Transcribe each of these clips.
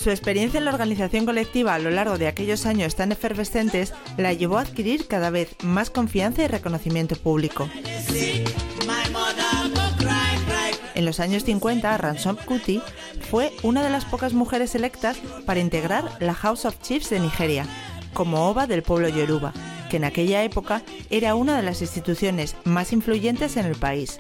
Su experiencia en la organización colectiva a lo largo de aquellos años tan efervescentes la llevó a adquirir cada vez más confianza y reconocimiento público. En los años 50, Ransom Kuti fue una de las pocas mujeres electas para integrar la House of Chiefs de Nigeria, como Oba del pueblo Yoruba, que en aquella época era una de las instituciones más influyentes en el país.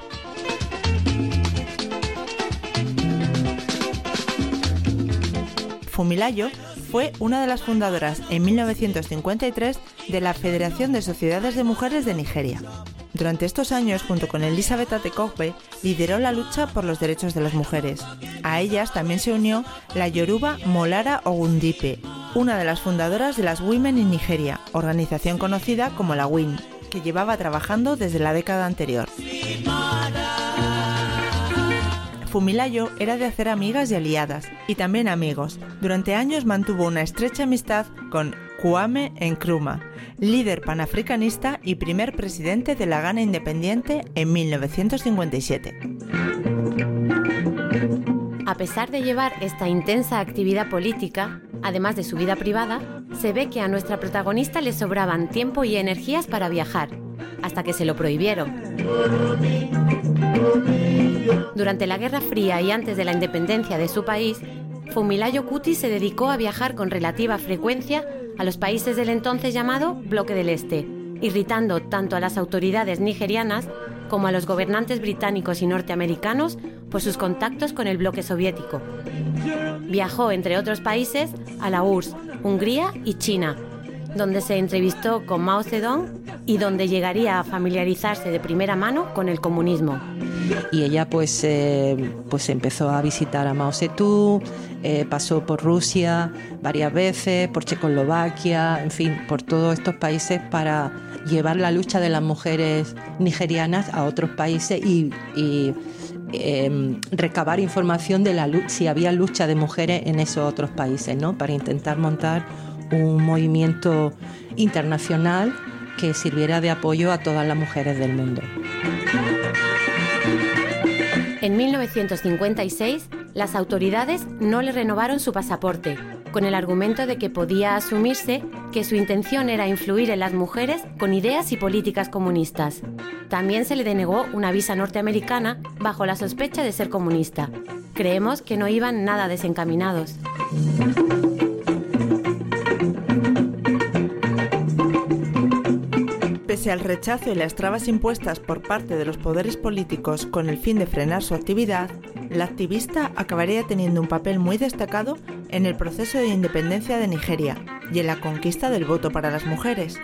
Funmilayo fue una de las fundadoras en 1953 de la Federación de Sociedades de Mujeres de Nigeria. Durante estos años, junto con Elizabeth Atekogbe, lideró la lucha por los derechos de las mujeres. A ellas también se unió la Yoruba Molara Ogundipe, una de las fundadoras de las Women in Nigeria, organización conocida como la WIN, que llevaba trabajando desde la década anterior. Funmilayo era de hacer amigas y aliadas, y también amigos. Durante años mantuvo una estrecha amistad con Kwame Nkrumah, líder panafricanista y primer presidente de la Ghana independiente en 1957. A pesar de llevar esta intensa actividad política, además de su vida privada, se ve que a nuestra protagonista le sobraban tiempo y energías para viajar, hasta que se lo prohibieron. Durante la Guerra Fría y antes de la independencia de su país, Funmilayo Kuti se dedicó a viajar con relativa frecuencia a los países del entonces llamado Bloque del Este, irritando tanto a las autoridades nigerianas como a los gobernantes británicos y norteamericanos por sus contactos con el bloque soviético. Viajó, entre otros países, a la URSS, Hungría y China, donde se entrevistó con Mao Zedong y donde llegaría a familiarizarse de primera mano con el comunismo. Y ella pues empezó a visitar a Mao Zedong, pasó por Rusia varias veces, por Checoslovaquia, en fin, por todos estos países para llevar la lucha de las mujeres nigerianas a otros países y recabar información de si había lucha de mujeres en esos otros países, ¿no? Para intentar montar un movimiento internacional que sirviera de apoyo a todas las mujeres del mundo. En 1956, las autoridades no le renovaron su pasaporte, con el argumento de que podía asumirse que su intención era influir en las mujeres con ideas y políticas comunistas. También se le denegó una visa norteamericana bajo la sospecha de ser comunista. Creemos que no iban nada desencaminados. Pese al rechazo y las trabas impuestas por parte de los poderes políticos con el fin de frenar su actividad, la activista acabaría teniendo un papel muy destacado en el proceso de independencia de Nigeria y en la conquista del voto para las mujeres.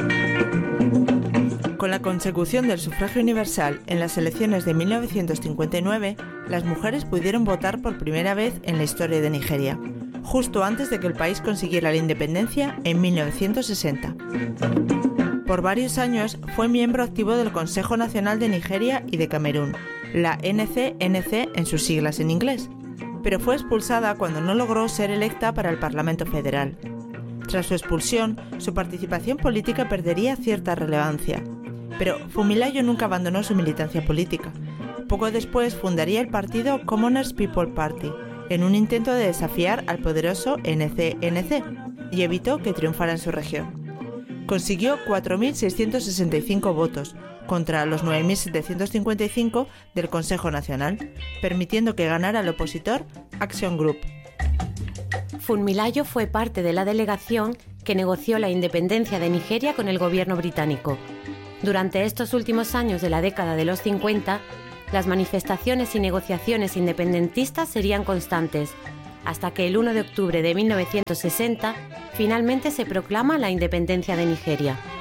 Con la consecución del sufragio universal en las elecciones de 1959, las mujeres pudieron votar por primera vez en la historia de Nigeria, justo antes de que el país consiguiera la independencia en 1960. Por varios años fue miembro activo del Consejo Nacional de Nigeria y de Camerún, la NCNC en sus siglas en inglés, pero fue expulsada cuando no logró ser electa para el Parlamento Federal. Tras su expulsión, su participación política perdería cierta relevancia, pero Funmilayo nunca abandonó su militancia política. Poco después fundaría el partido Commoners People Party, en un intento de desafiar al poderoso NCNC, y evitó que triunfara en su región. Consiguió 4.665 votos contra los 9.755 del Consejo Nacional, permitiendo que ganara el opositor Action Group. Funmilayo fue parte de la delegación que negoció la independencia de Nigeria con el gobierno británico. Durante estos últimos años de la década de los 50, las manifestaciones y negociaciones independentistas serían constantes, hasta que el 1 de octubre de 1960 finalmente se proclama la independencia de Nigeria.